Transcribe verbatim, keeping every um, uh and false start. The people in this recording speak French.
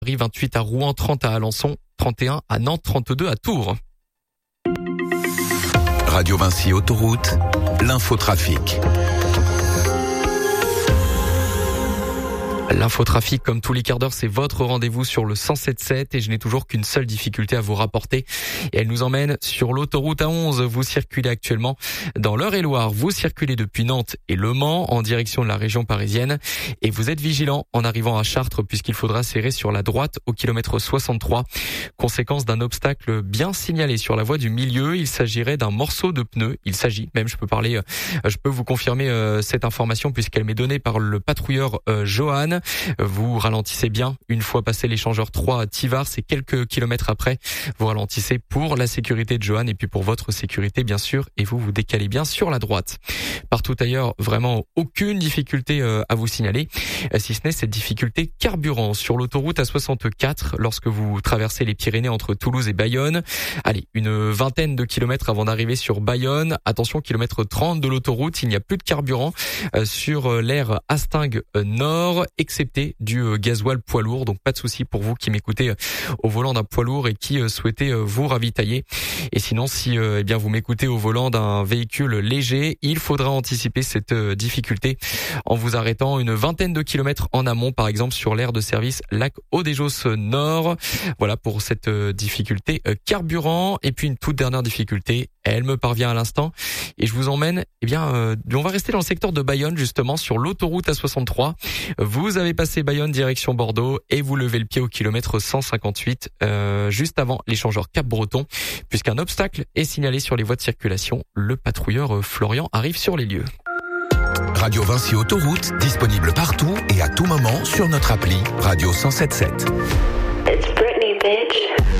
vingt-huit à Rouen, trente à Alençon, trente et un à Nantes, trente-deux à Tours. Radio Vinci Autoroute, l'infotrafic. L'infotrafic, comme tous les quarts d'heure, c'est votre rendez-vous sur le cent sept sept et je n'ai toujours qu'une seule difficulté à vous rapporter. Et elle nous emmène sur l'autoroute A onze. Vous circulez actuellement dans l'Eure-et-Loire. Vous circulez depuis Nantes et Le Mans en direction de la région parisienne. Et vous êtes vigilant en arrivant à Chartres puisqu'il faudra serrer sur la droite au kilomètre soixante-trois. Conséquence d'un obstacle bien signalé sur la voie du milieu. Il s'agirait d'un morceau de pneu. Il s'agit, même je peux parler, je peux vous confirmer euh, cette information puisqu'elle m'est donnée par le patrouilleur euh, Johan. Vous ralentissez bien une fois passé l'échangeur trois à Tivars et quelques kilomètres après, vous ralentissez pour la sécurité de Johan et puis pour votre sécurité bien sûr et vous vous décalez bien sur la droite. Partout ailleurs, vraiment aucune difficulté à vous signaler, si ce n'est cette difficulté carburant sur l'autoroute A soixante-quatre lorsque vous traversez les Pyrénées entre Toulouse et Bayonne. Allez, une vingtaine de kilomètres avant d'arriver sur Bayonne. Attention, kilomètre trente de l'autoroute, il n'y a plus de carburant sur l'aire Hastingues Nord, excepté du gasoil poids lourd. Donc pas de souci pour vous qui m'écoutez au volant d'un poids lourd et qui souhaitez vous ravitailler. Et sinon, si eh bien vous m'écoutez au volant d'un véhicule léger, il faudra anticiper cette difficulté en vous arrêtant une vingtaine de kilomètres en amont, par exemple sur l'aire de service Lac Haut-des-Josses Nord. Voilà pour cette difficulté carburant. Et puis une toute dernière difficulté, elle me parvient à l'instant et je vous emmène, eh bien, euh, on va rester dans le secteur de Bayonne justement sur l'autoroute A soixante-trois. Vous avez passé Bayonne direction Bordeaux et vous levez le pied au kilomètre cent cinquante-huit, euh, juste avant l'échangeur Cap-Breton, puisqu'un obstacle est signalé sur les voies de circulation. Le patrouilleur Florian arrive sur les lieux. Radio Vinci Autoroute, disponible partout et à tout moment sur notre appli Radio cent soixante-sept. It's Britney, bitch.